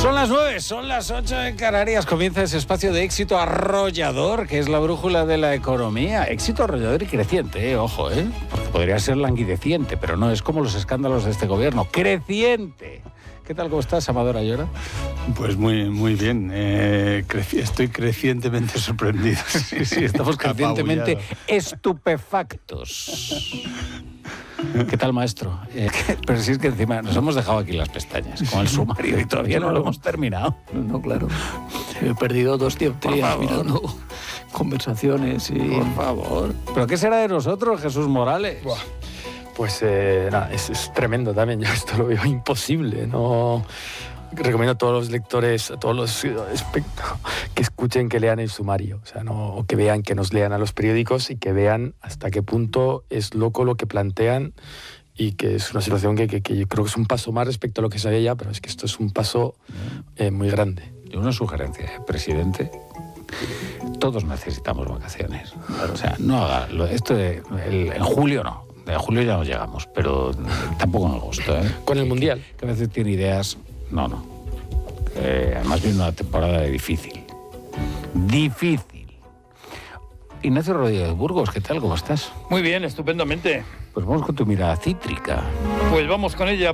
Son las 9, son las 8 en Canarias. Comienza ese espacio de éxito arrollador, que es la brújula de la economía. Éxito arrollador y creciente, ojo, porque podría ser languideciente, pero no, es como los escándalos de este gobierno. ¡Creciente! ¿Qué tal, cómo estás, Amador Ayora? Pues muy bien. Estoy crecientemente sorprendido. Sí, estamos crecientemente estupefactos. ¿Qué tal, maestro? Pero si es que encima nos hemos dejado aquí las pestañas con el sumario y todavía no lo hemos terminado. No, claro. He perdido 2 dioptrías mirando conversaciones y... Por favor. ¿Pero qué será de nosotros, Jesús Morales? Buah. Pues nada, es tremendo también. Yo esto lo veo imposible. No recomiendo a todos los lectores, a todos los que escuchen, que lean el sumario. O sea, no que vean, que nos lean a los periódicos y que vean hasta qué punto es loco lo que plantean y que es una situación que yo creo que es un paso más respecto a lo que sabía ya, pero es que esto es un paso muy grande. Y una sugerencia, presidente. Todos necesitamos vacaciones. O sea, no haga esto en julio no. En julio ya no llegamos, pero tampoco en agosto. Con el Mundial. Que a veces tiene ideas... No. Además viene una temporada difícil. Difícil. Ignacio Rodríguez Burgos, ¿qué tal? ¿Cómo estás? Muy bien, estupendamente. Pues vamos con tu mirada cítrica. Pues vamos con ella.